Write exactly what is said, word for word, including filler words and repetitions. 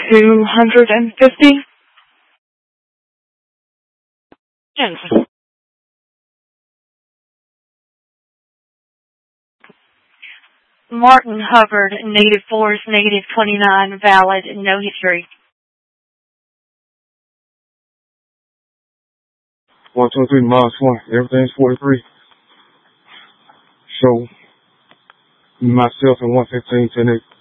two hundred fifty. Jensen. Martin Hubbard, negative fours, negative twenty-nine, valid, no history. one twenty-three miles one, everything's forty-three. So, myself and one fifteen, ten eight.